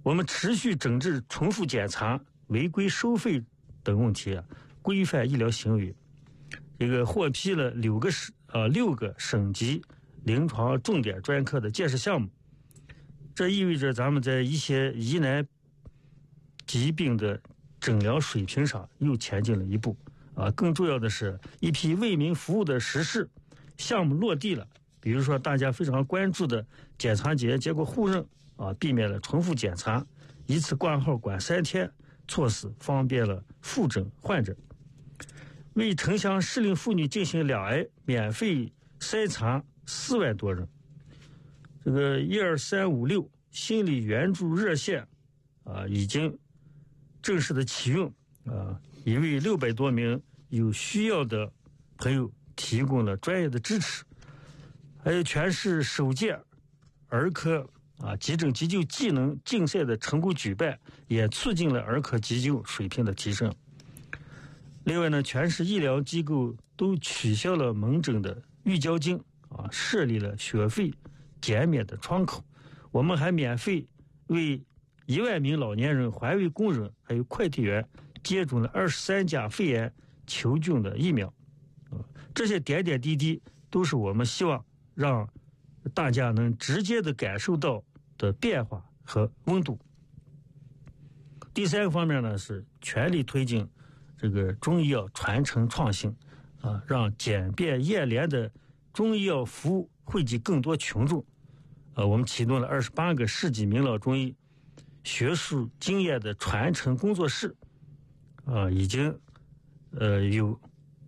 我们持续整治重复检查、违规收费等问题规范医疗行为。这个获批了6个省级临床重点专科的建设项目，这意味着咱们在一些疑难疾病的诊疗水平上又前进了一步更重要的是，一批为民服务的实施项目落地了。比如说大家非常关注的检查结果互认避免了重复检查，一次挂号管3天措施，方便了复诊患者。为城乡适龄妇女进行两癌免费筛查4万多人。这个12356心理援助热线已经正式的启用已为600多名有需要的朋友提供了专业的支持。还有全市首届儿科急诊急救技能竞赛的成功举办，也促进了儿科急救水平的提升。另外呢，全市医疗机构都取消了门诊的预交金设立了学费减免的窗口。我们还免费为1万名老年人、环卫工人还有快递员接种了23价肺炎球菌的疫苗。这些点点滴滴都是我们希望让大家能直接的感受到的变化和温度。第3个方面呢，是全力推进这个中医药传承创新让简便验廉的中医药服务惠及更多群众。我们启动了28个市级名老中医学术经验的传承工作室已经有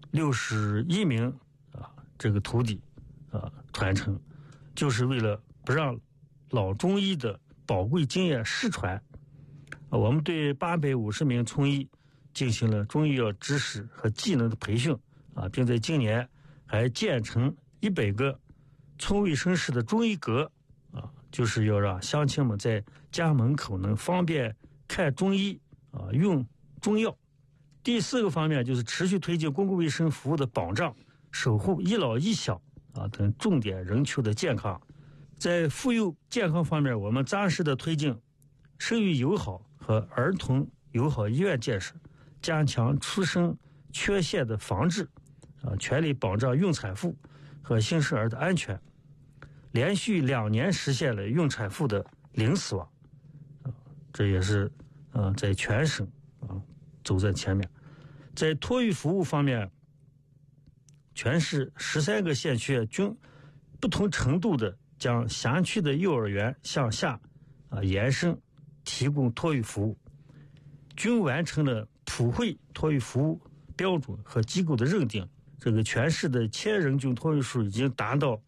61名这个徒弟传承，就是为了不让老中医的宝贵经验失传。我们对850名从医进行了中医药知识和技能的培训并在今年还建成100个村卫生室的中医阁就是要让乡亲们在家门口能方便看中医用中药。第4个方面就是持续推进公共卫生服务的保障，守护一老一小等重点人群的健康。在妇幼健康方面，我们扎实的推进生育友好和儿童友好医院建设，加强出生缺陷的防治全力保障孕产妇和新生儿的安全。连续2年实现了孕产妇的零死亡这也是在全省走在前面。在托育服务方面，全市13个县区均不同程度的将辖区的幼儿园向下延伸提供托育服务，均完成了普惠托育服务标准和机构的认定。这个全市的1000人均托育数已经达到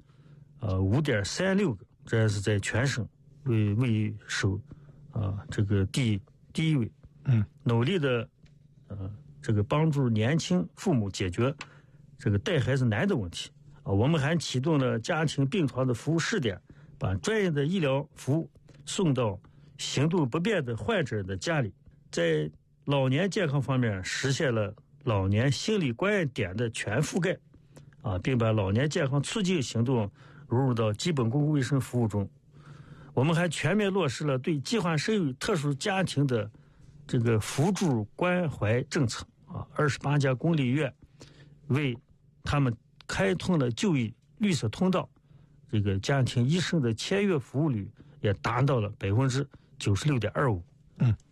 5.36个，这是在全省位首这个第1位。努力的这个帮助年轻父母解决这个带孩子难的问题我们还启动了家庭病床的服务试点，把专业的医疗服务送到行动不便的患者的家里。在老年健康方面，实现了老年心理关爱点的全覆盖并把老年健康促进行动融入到基本公共卫生服务中。我们还全面落实了对计划生育特殊家庭的这个扶助关怀政策28家公立医院为他们开通了就医绿色通道，这个家庭医生的签约服务率也达到了96.25%。